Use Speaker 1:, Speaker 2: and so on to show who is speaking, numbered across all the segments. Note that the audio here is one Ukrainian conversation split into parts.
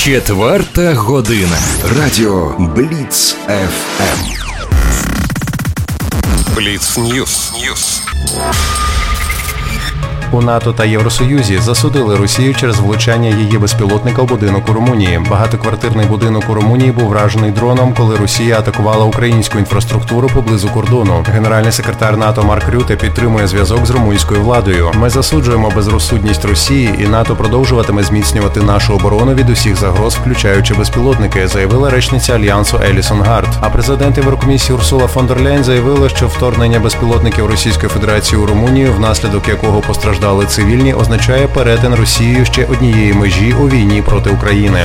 Speaker 1: 4 година. Радіо Бліц ФМ. Бліц Ньюс.
Speaker 2: У НАТО та Євросоюзі засудили Росію через влучання її безпілотника у будинок у Румунії. Багатоквартирний будинок у Румунії був вражений дроном, коли Росія атакувала українську інфраструктуру поблизу кордону. Генеральний секретар НАТО Марк Рюте підтримує зв'язок з румунською владою. Ми засуджуємо безрозсудність Росії, і НАТО продовжуватиме зміцнювати нашу оборону від усіх загроз, включаючи безпілотники, заявила речниця Альянсу Елісон Гард. А президент Єврокомісії Урсула фон дер Ляйн заявила, що вторгнення безпілотників Російської Федерації у Румунію, внаслідок якого постраждали цивільні, означає перетин Росією ще однієї межі у війні проти України.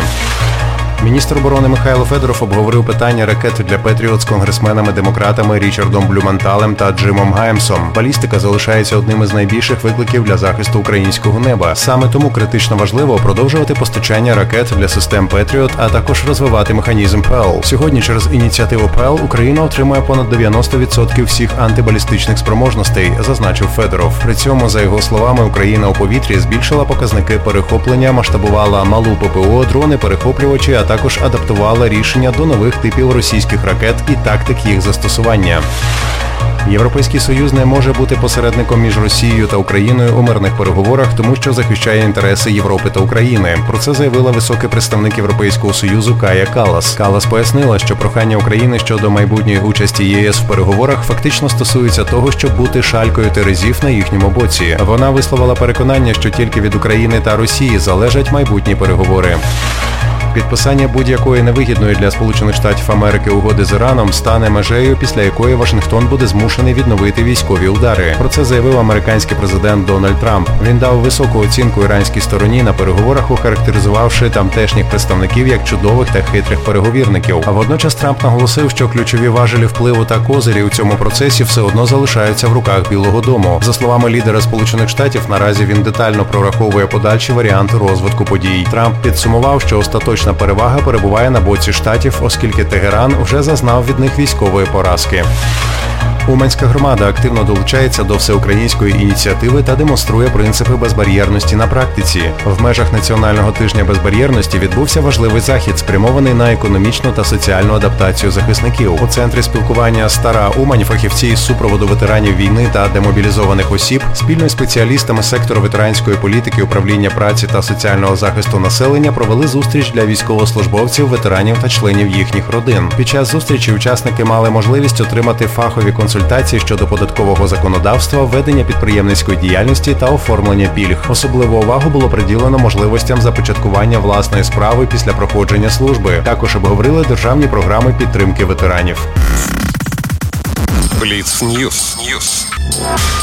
Speaker 2: Міністр оборони Михайло Федоров обговорив питання ракет для Петріот з конгресменами-демократами Річардом Блюменталем та Джимом Гаймсом. Балістика залишається одним із найбільших викликів для захисту українського неба. Саме тому критично важливо продовжувати постачання ракет для систем Петріот, а також розвивати механізм ПЕЛ. Сьогодні через ініціативу ПЕЛ Україна отримує понад 90% всіх антибалістичних спроможностей, зазначив Федоров. При цьому, за його словами, Україна у повітрі збільшила показники перехоплення, масштабувала малу ППО, дрони-перехоплювачі, а також адаптувала рішення до нових типів російських ракет і тактик їх застосування. Європейський Союз не може бути посередником між Росією та Україною у мирних переговорах, тому що захищає інтереси Європи та України. Про це заявила високий представник Європейського Союзу Кая Каллас. Каллас пояснила, що прохання України щодо майбутньої участі ЄС в переговорах фактично стосується того, щоб бути шалькою терезів на їхньому боці. Вона висловила переконання, що тільки від України та Росії залежать майбутні переговори. Підписання будь-якої невигідної для Сполучених Штатів Америки угоди з Іраном стане межею, після якої Вашингтон буде змушений відновити військові удари. Про це заявив американський президент Дональд Трамп. Він дав високу оцінку іранській стороні на переговорах, охарактеризувавши тамтешніх представників як чудових та хитрих переговірників. А водночас Трамп наголосив, що ключові важелі впливу та козирі у цьому процесі все одно залишаються в руках Білого дому. За словами лідера Сполучених Штатів, наразі він детально прораховує подальші варіанти розвитку подій. Трамп підсумував, що остаточна перевага перебуває на боці Штатів, оскільки Тегеран вже зазнав від них військової поразки. Уманська громада активно долучається до всеукраїнської ініціативи та демонструє принципи безбар'єрності на практиці. В межах Національного тижня безбар'єрності відбувся важливий захід, спрямований на економічну та соціальну адаптацію захисників. У центрі спілкування «Стара Умань» фахівці із супроводу ветеранів війни та демобілізованих осіб спільно із спеціалістами сектору ветеранської політики, управління праці та соціального захисту населення провели зустріч для військовослужбовців, ветеранів та членів їхніх родин. Під час зустрічі учасники мали можливість отримати фахові консультації щодо податкового законодавства, ведення підприємницької діяльності та оформлення пільг. Особливу увагу було приділено можливостям започаткування власної справи після проходження служби. Також обговорили державні програми підтримки ветеранів.
Speaker 1: Бліц Ньюс.